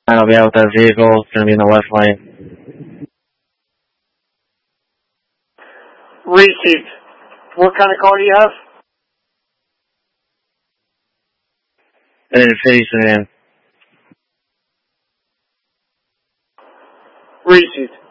I'll be out with that vehicle. It's going to be in the left lane. Received. What kind of car do you have? An Infiniti sedan. Received.